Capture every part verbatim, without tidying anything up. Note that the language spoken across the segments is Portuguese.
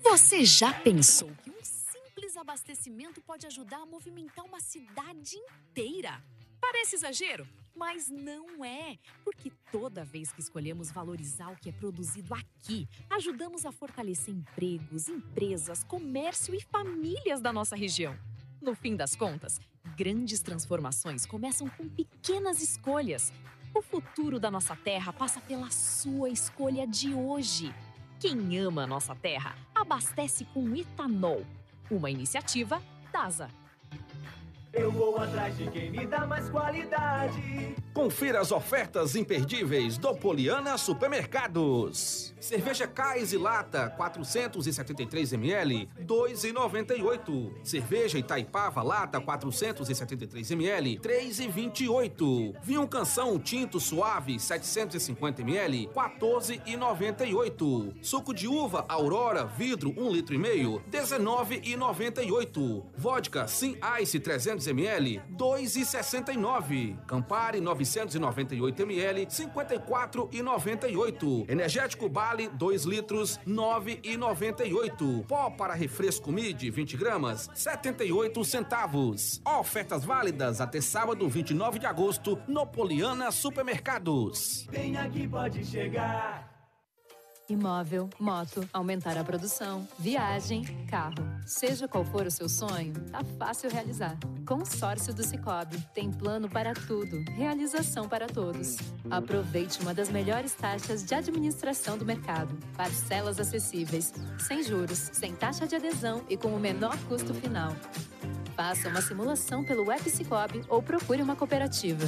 Você já pensou que um simples abastecimento pode ajudar a movimentar uma cidade inteira? Parece exagero, mas não é, porque toda vez que escolhemos valorizar o que é produzido aqui, ajudamos a fortalecer empregos, empresas, comércio e famílias da nossa região. No fim das contas, grandes transformações começam com pequenas escolhas. O futuro da nossa terra passa pela sua escolha de hoje. Quem ama a nossa terra, abastece com etanol. Uma iniciativa DASA. Eu vou atrás de quem me dá mais qualidade. Confira as ofertas imperdíveis do Poliana Supermercados. Cerveja Kais e Lata, quatrocentos e setenta e três mililitros, dois reais e noventa e oito centavos. Cerveja Itaipava Lata, quatrocentos e setenta e três mililitros, três reais e vinte e oito centavos. Vinho Canção Tinto Suave, setecentos e cinquenta mililitros, quatorze reais e noventa e oito centavos. Suco de uva Aurora Vidro, um litro e meio, dezenove reais e noventa e oito centavos. Vodka Sim Ice trezentos mililitros, dois reais e sessenta e nove centavos. Campari novecentos e noventa e oito mililitros, cinquenta e quatro reais e noventa e oito centavos. Energético Bali dois litros, nove reais e noventa e oito centavos. Pó para refresco Mid vinte gramas, setenta e oito centavos. Ofertas válidas até sábado vinte e nove de agosto no Poliana Supermercados. Vem aqui, pode chegar. Imóvel, moto, aumentar a produção, viagem, carro. Seja qual for o seu sonho, tá fácil realizar. Consórcio do Sicoob. Tem plano para tudo. Realização para todos. Aproveite uma das melhores taxas de administração do mercado. Parcelas acessíveis, sem juros, sem taxa de adesão e com o menor custo final. Faça uma simulação pelo app Sicoob ou procure uma cooperativa.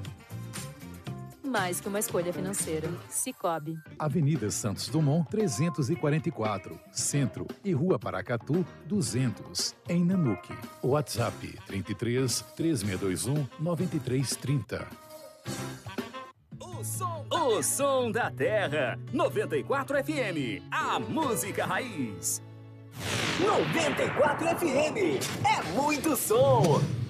Mais que uma escolha financeira. Sicoob. Avenida Santos Dumont, trezentos e quarenta e quatro, Centro, e Rua Paracatu, duzentos, em Nanuque. WhatsApp trinta e três, três seis dois um, nove três três zero. O som, o som da terra. noventa e quatro F M. A música raiz. noventa e quatro F M. É muito som.